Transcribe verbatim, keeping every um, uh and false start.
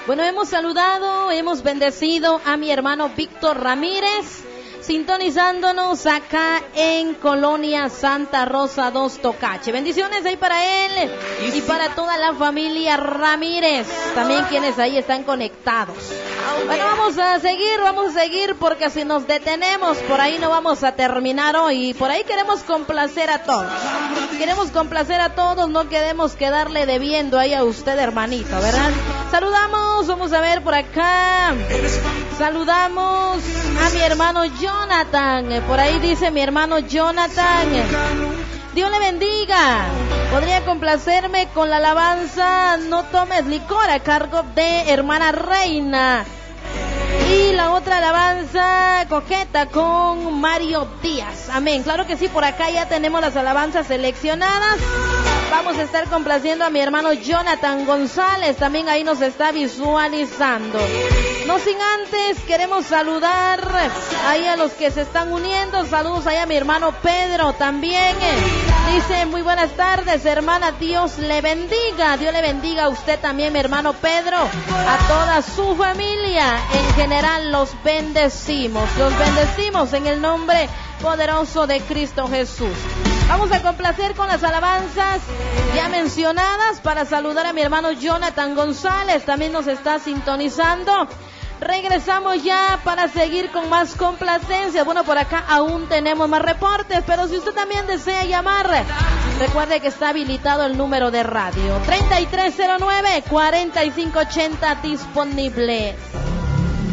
Bueno, hemos saludado, hemos bendecido a mi hermano Víctor Ramírez, sintonizándonos acá en Colonia Santa Rosa dos Tocache. Bendiciones ahí para él y para toda la familia Ramírez, también quienes ahí están conectados. Bueno, vamos a seguir, vamos a seguir porque si nos detenemos por ahí no vamos a terminar hoy. Por ahí queremos complacer a todos. Queremos complacer a todos, no queremos quedarle debiendo ahí a usted, hermanito, ¿verdad? Saludamos, vamos a ver por acá. Saludamos a mi hermano Jonathan. Por ahí dice mi hermano Jonathan. Dios le bendiga. Podría complacerme con la alabanza No tomes licor a cargo de hermana Reina. Y la otra alabanza Coqueta con Mario Díaz. Amén. Claro que sí, por acá ya tenemos las alabanzas seleccionadas. Vamos a estar complaciendo a mi hermano Jonathan González. También ahí nos está visualizando. No sin antes, queremos saludar ahí a los que se están uniendo. Saludos ahí a mi hermano Pedro también. Dice, muy buenas tardes, hermana. Dios le bendiga. Dios le bendiga a usted también, mi hermano Pedro. A toda su familia. En general, los bendecimos. Los bendecimos en el nombre poderoso de Cristo Jesús. Vamos a complacer con las alabanzas ya mencionadas para saludar a mi hermano Jonathan González. También nos está sintonizando. Regresamos ya para seguir con más complacencias. Bueno, por acá aún tenemos más reportes, pero si usted también desea llamar, recuerde que está habilitado el número de radio treinta y tres cero nueve, cuarenta y cinco ochenta disponible.